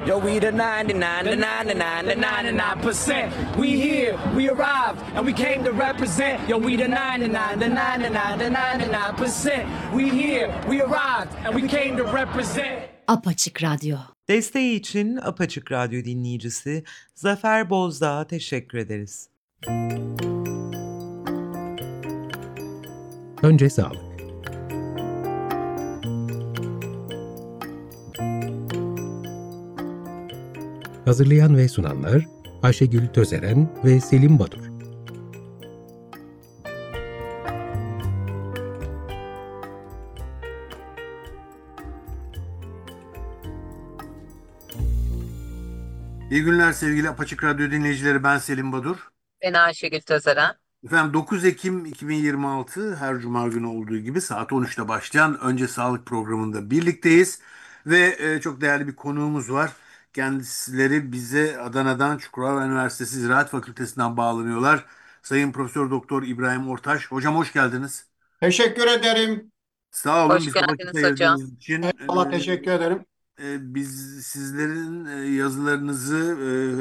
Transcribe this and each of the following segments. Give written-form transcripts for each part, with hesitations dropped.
Yo, we the 99, the 99, the 99%. We here, we arrived, and we came to represent. Yo, we the 99, the 99, the 99%. We here, we arrived, and we came to represent. Apaçık Radyo. Desteği için Apaçık Radyo dinleyicisi Zafer Bozdağ'a teşekkür ederiz. Önce sağlık. Hazırlayan ve sunanlar Ayşegül Tözeren ve Selim Badur. İyi günler sevgili Apaçık Radyo dinleyicileri, ben Selim Badur. Ben Ayşegül Tözeren. Efendim 9 Ekim 2026 her cuma günü olduğu gibi saat 13'te başlayan Önce Sağlık programında birlikteyiz. Ve çok değerli bir konuğumuz var. Kendisileri bize Adana'dan Çukurova Üniversitesi Ziraat Fakültesinden bağlanıyorlar. Sayın Profesör Doktor İbrahim Ortaç. Hocam hoş geldiniz. Teşekkür ederim. Sağ olun Hoş bize vakit geldiniz hocam. ayırdığınız için. Allah teşekkür ederim. Biz sizlerin yazılarınızı,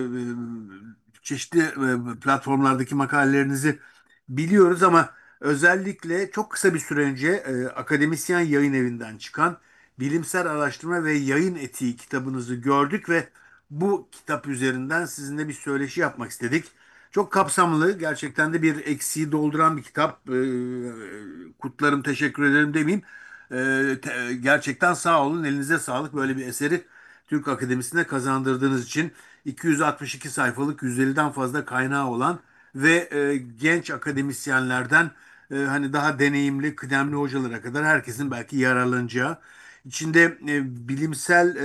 çeşitli platformlardaki makalelerinizi biliyoruz ama özellikle çok kısa bir süre önce Akademisyen Yayın Evi'nden çıkan Bilimsel Araştırma ve Yayın Etiği kitabınızı gördük ve bu kitap üzerinden sizinle bir söyleşi yapmak istedik. Çok kapsamlı, gerçekten de bir eksiği dolduran bir kitap. Kutlarım, teşekkür ederim demeyeyim. Gerçekten sağ olun, elinize sağlık, böyle bir eseri Türk Akademisi'ne kazandırdığınız için. 262 sayfalık, 150'den fazla kaynağı olan ve genç akademisyenlerden hani daha deneyimli, kıdemli hocalara kadar herkesin belki yararlanacağı, içinde bilimsel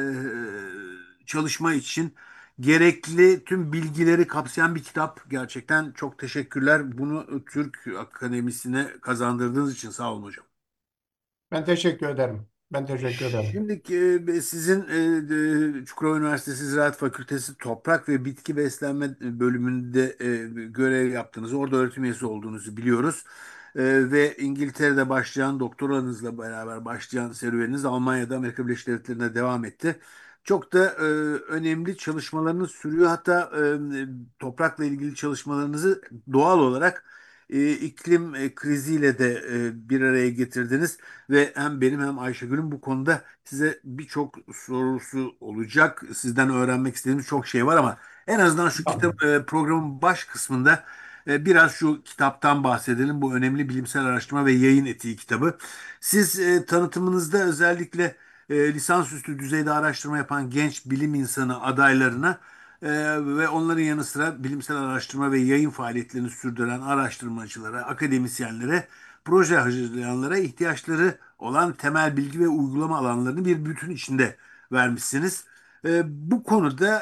çalışma için gerekli tüm bilgileri kapsayan bir kitap. Gerçekten çok teşekkürler. Bunu Türk Akademisi'ne kazandırdığınız için sağ olun hocam. Ben teşekkür ederim. Ben teşekkür ederim. Şimdi sizin Çukurova Üniversitesi Ziraat Fakültesi Toprak ve Bitki Beslenme bölümünde görev yaptığınızı, orada öğretim üyesi olduğunuzu biliyoruz. Ve İngiltere'de başlayan, doktoranızla beraber başlayan serüveniniz Almanya'da, Amerika Birleşik Devletleri'nde devam etti. Çok da önemli çalışmalarınız sürüyor. Hatta toprakla ilgili çalışmalarınızı doğal olarak iklim kriziyle de bir araya getirdiniz. Ve hem benim hem Ayşegül'ün bu konuda size birçok sorusu olacak. Sizden öğrenmek istediğimiz çok şey var ama en azından şu kitap programın baş kısmında biraz şu kitaptan bahsedelim. Bu önemli bilimsel araştırma ve yayın etiği kitabı. Siz tanıtımınızda özellikle lisansüstü düzeyde araştırma yapan genç bilim insanı adaylarına ve onların yanı sıra bilimsel araştırma ve yayın faaliyetlerini sürdüren araştırmacılara, akademisyenlere, proje hazırlayanlara ihtiyaçları olan temel bilgi ve uygulama alanlarını bir bütün içinde vermişsiniz. Bu konuda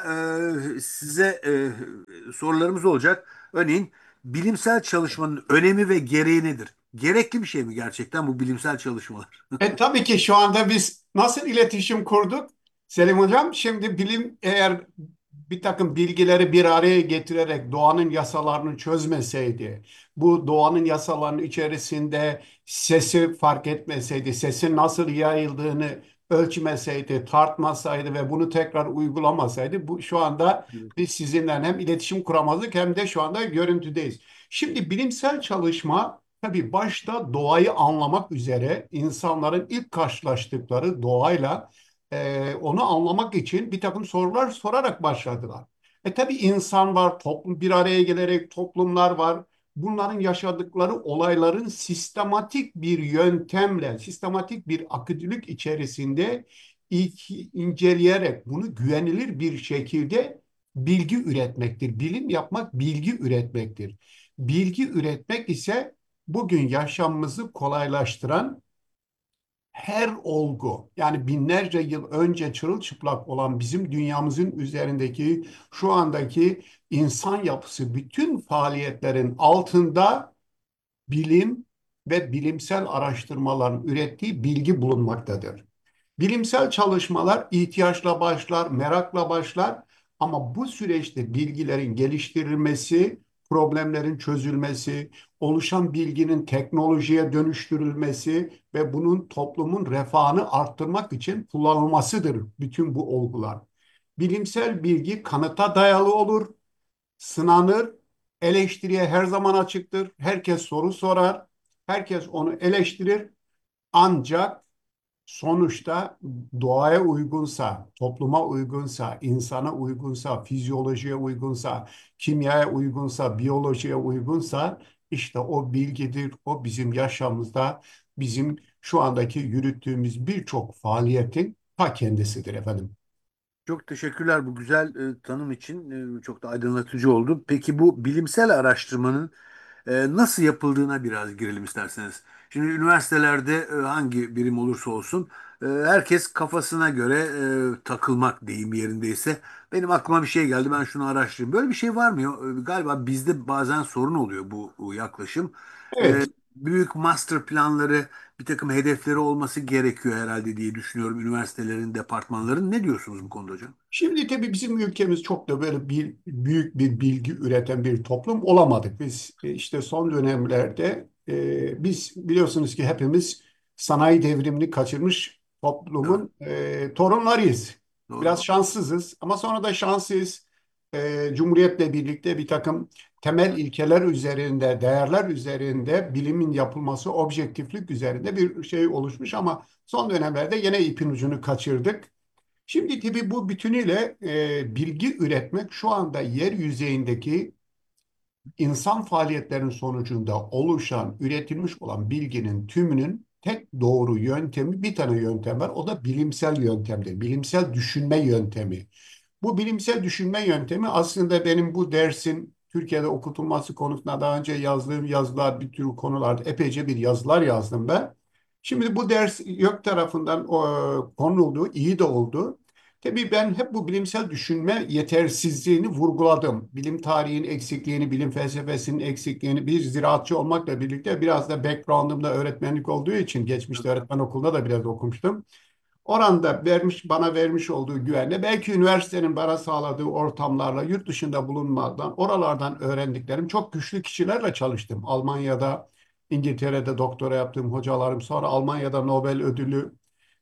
size sorularımız olacak. Örneğin bilimsel çalışmanın önemi ve gereği nedir? Gerekli bir şey mi gerçekten bu bilimsel çalışmalar? Tabii ki şu anda biz nasıl iletişim kurduk? Selim Hocam, şimdi bilim eğer bir takım bilgileri bir araya getirerek doğanın yasalarını çözmeseydi, bu doğanın yasalarının içerisinde sesi fark etmeseydi, sesin nasıl yayıldığını ölçmeseydi, tartmasaydı ve bunu tekrar uygulamasaydı, bu şu anda biz sizinle hem iletişim kuramazdık hem de şu anda görüntüdeyiz. Şimdi bilimsel çalışma tabii başta doğayı anlamak üzere insanların ilk karşılaştıkları doğayla onu anlamak için bir takım sorular sorarak başladılar. Tabii insan var, toplum bir araya gelerek toplumlar var. Bunların yaşadıkları olayların sistematik bir yöntemle, sistematik bir akıcılık içerisinde ilk inceleyerek bunu güvenilir bir şekilde bilgi üretmektir. Bilim yapmak bilgi üretmektir. Bilgi üretmek ise bugün yaşamımızı kolaylaştıran her olgu, yani binlerce yıl önce çırılçıplak olan bizim dünyamızın üzerindeki şu andaki insan yapısı, bütün faaliyetlerin altında bilim ve bilimsel araştırmaların ürettiği bilgi bulunmaktadır. Bilimsel çalışmalar ihtiyaçla başlar, merakla başlar ama bu süreçte bilgilerin geliştirilmesi, problemlerin çözülmesi, oluşan bilginin teknolojiye dönüştürülmesi ve bunun toplumun refahını arttırmak için kullanılmasıdır bütün bu olgular. Bilimsel bilgi kanıta dayalı olur, sınanır, eleştiriye her zaman açıktır. Herkes soru sorar, herkes onu eleştirir. Ancak sonuçta doğaya uygunsa, topluma uygunsa, insana uygunsa, fizyolojiye uygunsa, kimyaya uygunsa, biyolojiye uygunsa işte o bilgidir, o bizim yaşamımızda bizim şu andaki yürüttüğümüz birçok faaliyetin ta kendisidir efendim. Çok teşekkürler bu güzel tanım için. Çok da aydınlatıcı oldu. Peki bu bilimsel araştırmanın nasıl yapıldığına biraz girelim isterseniz. Şimdi üniversitelerde hangi birim olursa olsun herkes kafasına göre takılmak deyim yerindeyse. Benim aklıma bir şey geldi, ben şunu araştırayım. Böyle bir şey var mı? Galiba bizde bazen sorun oluyor bu yaklaşım. E, Evet. Büyük master planları, bir takım hedefleri olması gerekiyor herhalde diye düşünüyorum üniversitelerin, departmanların. Ne diyorsunuz bu konuda hocam? Şimdi tabii bizim ülkemiz çok da böyle büyük bir bilgi üreten bir toplum olamadık. Biz işte son dönemlerde biz biliyorsunuz ki hepimiz sanayi devrimini kaçırmış Doğru. toplumun torunlarıyız. Biraz Doğru. şanssızız ama sonra da şanssız. Cumhuriyetle birlikte bir takım temel ilkeler üzerinde, değerler üzerinde bilimin yapılması, objektiflik üzerinde bir şey oluşmuş ama son dönemlerde yine ipin ucunu kaçırdık. Şimdi tabii bu bütünüyle bilgi üretmek şu anda yer yüzeyindeki insan faaliyetlerinin sonucunda oluşan, üretilmiş olan bilginin tümünün tek doğru yöntemi, bir tane yöntem var. O da bilimsel yöntemdir. Bilimsel düşünme yöntemi. Bu bilimsel düşünme yöntemi aslında benim bu dersin Türkiye'de okutulması konusunda daha önce yazdığım yazılar, bir tür konularda epeyce bir yazılar yazdım ben. Şimdi bu ders YÖK tarafından konuldu, iyi de oldu. Tabii ben hep bu bilimsel düşünme yetersizliğini vurguladım. Bilim tarihinin eksikliğini, bilim felsefesinin eksikliğini, bir ziraatçı olmakla birlikte biraz da background'ımda öğretmenlik olduğu için geçmişte öğretmen okulunda da biraz okumuştum. Oranda bana vermiş olduğu güvenle belki üniversitenin bana sağladığı ortamlarla yurt dışında bulunmadan oralardan öğrendiklerim çok güçlü kişilerle çalıştım. Almanya'da, İngiltere'de doktora yaptığım hocalarım sonra Almanya'da Nobel ödülü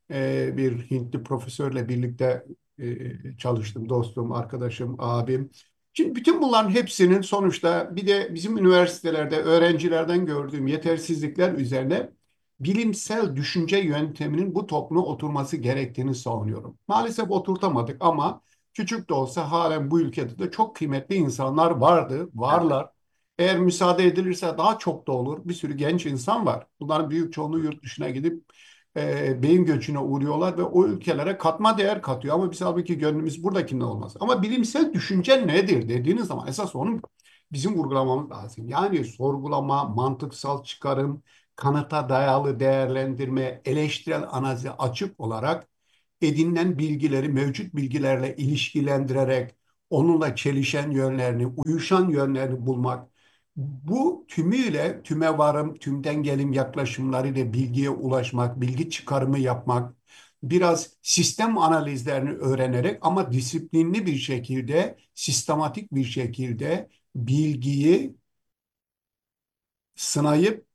bir Hintli profesörle birlikte çalıştım. Dostum, arkadaşım, abim. Şimdi bütün bunların hepsinin sonuçta bir de bizim üniversitelerde öğrencilerden gördüğüm yetersizlikler üzerine bilimsel düşünce yönteminin bu topluma oturması gerektiğini savunuyorum. Maalesef oturtamadık ama küçük de olsa halen bu ülkede de çok kıymetli insanlar vardı, Evet. varlar. Eğer müsaade edilirse daha çok da olur. Bir sürü genç insan var. Bunların büyük çoğunluğu yurt dışına gidip beyin göçüne uğruyorlar ve o ülkelere katma değer katıyor. Ama biz halbuki gönlümüz buradakinde olmaz. Ama bilimsel düşünce nedir dediğiniz zaman esas onun bizim vurgulamamız lazım. Yani sorgulama, mantıksal çıkarım, kanıta dayalı değerlendirme, eleştirel analize açık olarak edinilen bilgileri mevcut bilgilerle ilişkilendirerek onunla çelişen yönlerini, uyuşan yönlerini bulmak. Bu tümüyle tüme varım, tümden gelim yaklaşımlarıyla bilgiye ulaşmak, bilgi çıkarımı yapmak, biraz sistem analizlerini öğrenerek ama disiplinli bir şekilde, sistematik bir şekilde bilgiyi sınayıp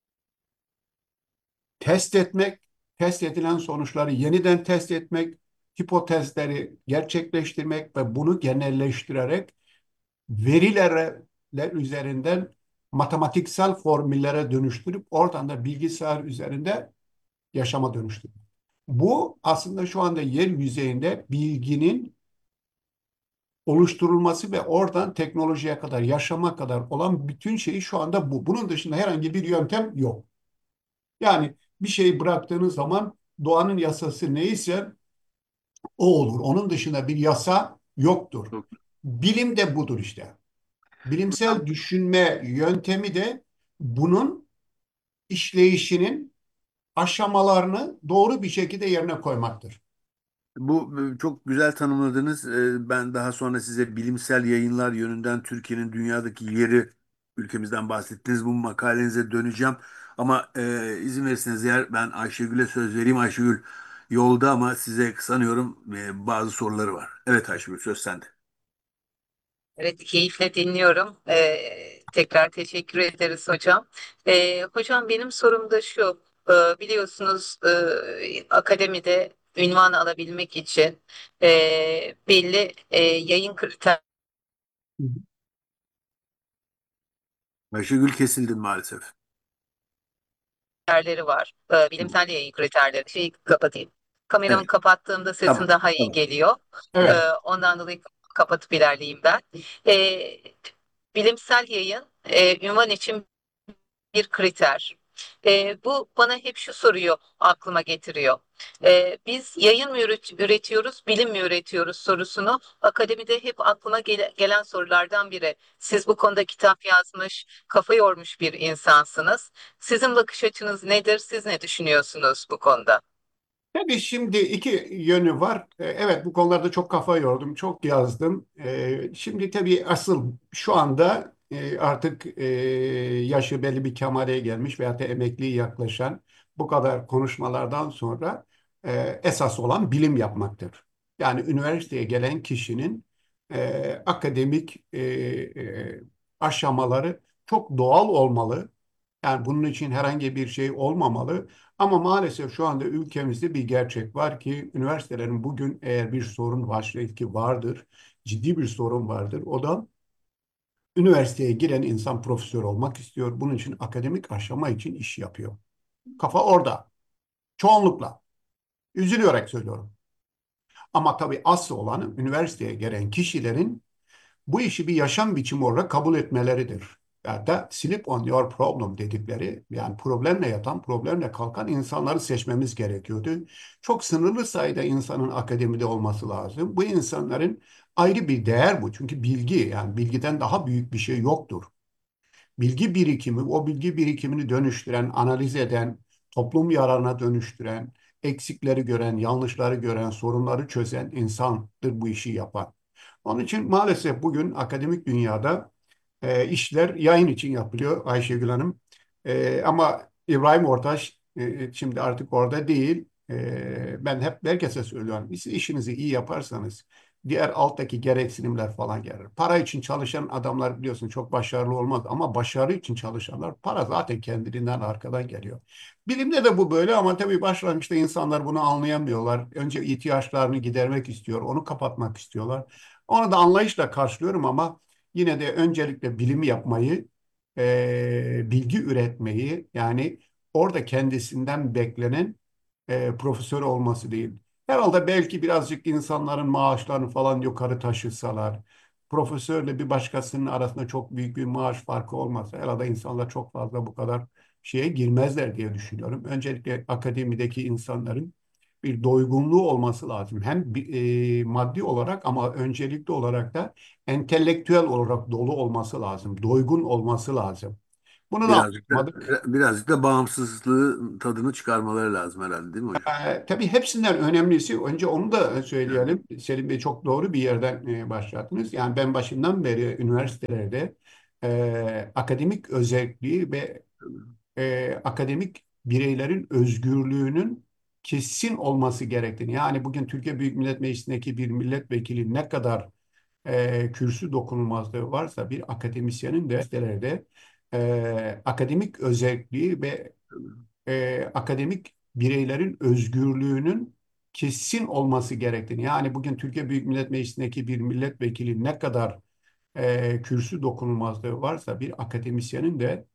test etmek, test edilen sonuçları yeniden test etmek, hipotezleri gerçekleştirmek ve bunu genelleştirerek veriler üzerinden matematiksel formüllere dönüştürüp oradan da bilgisayar üzerinde yaşama dönüştürmek. Bu aslında şu anda yer yüzeyinde bilginin oluşturulması ve oradan teknolojiye kadar, yaşama kadar olan bütün şeyi şu anda bu. Bunun dışında herhangi bir yöntem yok. Yani bir şeyi bıraktığınız zaman doğanın yasası neyse o olur. Onun dışında bir yasa yoktur. Çok. Bilim de budur işte. Hocam, Bilimsel düşünme yöntemi de bunun işleyişinin aşamalarını doğru bir şekilde yerine koymaktır. bu çok güzel tanımladınız. Ben daha sonra size bilimsel yayınlar yönünden Türkiye'nin dünyadaki yeri, ülkemizden bahsettiniz. Bu makalenize döneceğim. Ama izin verirseniz eğer ben Ayşegül'e söz vereyim. Ayşegül yolda ama size sanıyorum bazı soruları var. Evet Ayşegül, söz sende. Evet, keyifle dinliyorum. Tekrar teşekkür ederiz hocam. Hocam benim sorum da şu. Biliyorsunuz akademide ünvan alabilmek için belli yayın Ayşegül kesildin maalesef. kriterleri var. Bilimsel yayın kriterleri. Şeyi kapatayım. Kameramı Evet. kapattığımda sesim Tamam. daha iyi Tamam. geliyor. Evet. Ondan dolayı kapatıp ilerleyeyim ben. Ee, Bilimsel yayın ünvan için bir kriter. Bu bana hep şu soruyu aklıma getiriyor. Biz yayın mı üretiyoruz, bilim mi üretiyoruz sorusunu akademide hep aklıma gelen sorulardan biri. Siz bu konuda kitap yazmış, kafa yormuş bir insansınız. Sizin bakış açınız nedir? Siz ne düşünüyorsunuz bu konuda? Tabii şimdi iki yönü var. Evet, bu konularda çok kafa yordum, çok yazdım. Şimdi tabii asıl şu anda artık yaşı belli bir kemale gelmiş veyahut da emekliye yaklaşan bu kadar konuşmalardan sonra esas olan bilim yapmaktır. Yani üniversiteye gelen kişinin akademik aşamaları çok doğal olmalı. Yani bunun için herhangi bir şey olmamalı. Ama maalesef şu anda ülkemizde bir gerçek var ki üniversitelerin bugün eğer bir sorun varsa ki vardır, ciddi bir sorun vardır. O da üniversiteye giren insan profesör olmak istiyor. Bunun için akademik aşama için iş yapıyor. Kafa orada. Çoğunlukla. Üzülüerek söylüyorum. Ama tabii asıl olan üniversiteye gelen kişilerin bu işi bir yaşam biçimi olarak kabul etmeleridir. Ya da sleep on your problem dedikleri, yani problemle yatan, problemle kalkan insanları seçmemiz gerekiyordu. Çok sınırlı sayıda insanın akademide olması lazım. Bu insanların ayrı bir değer bu. Çünkü bilgi, yani bilgiden daha büyük bir şey yoktur. Bilgi birikimi, o bilgi birikimini dönüştüren, analiz eden, toplum yararına dönüştüren, eksikleri gören, yanlışları gören, sorunları çözen insandır bu işi yapan. Onun için maalesef bugün akademik dünyada işler yayın için yapılıyor Ayşegül Hanım. Ama İbrahim Ortaç şimdi artık orada değil. Ben hep herkese söylüyorum. Siz işinizi iyi yaparsanız diğer alttaki gereksinimler falan gelir. Para için çalışan adamlar biliyorsun çok başarılı olmaz ama başarı için çalışanlar para zaten kendiliğinden arkadan geliyor. Bilimde de bu böyle ama tabii başlangıçta insanlar bunu anlayamıyorlar. Önce ihtiyaçlarını gidermek istiyor, onu kapatmak istiyorlar. Onu da anlayışla karşılıyorum ama yine de öncelikle bilimi yapmayı, bilgi üretmeyi yani orada kendisinden beklenen profesör olması değil. Herhalde belki birazcık insanların maaşlarını falan yukarı taşısalar, profesörle bir başkasının arasında çok büyük bir maaş farkı olmasa herhalde insanlar çok fazla bu kadar şeye girmezler diye düşünüyorum. Öncelikle akademideki insanların bir doygunluğu olması lazım. Hem maddi olarak ama öncelikli olarak da entelektüel olarak dolu olması lazım. Doygun olması lazım. Bunu da Birazcık da anlamadık. birazcık da bağımsızlığı tadını çıkarmaları lazım herhalde, değil mi hocam? Tabii hepsinden önemlisi, önce onu da Yani, söyleyelim. Selim Bey çok doğru bir yerden başlattınız. Yani ben başından beri üniversitelerde akademik özelliği ve akademik bireylerin özgürlüğünün kesin olması gerektiğini. Yani bugün Türkiye Büyük Millet Meclisi'ndeki bir milletvekili ne kadar kürsü dokunulmazlığı varsa bir akademisyenin de sitelerde akademik özelliği ve akademik bireylerin özgürlüğünün kesin olması gerektiğini. Yani bugün Türkiye Büyük Millet Meclisi'ndeki bir milletvekili ne kadar kürsü dokunulmazlığı varsa bir akademisyenin de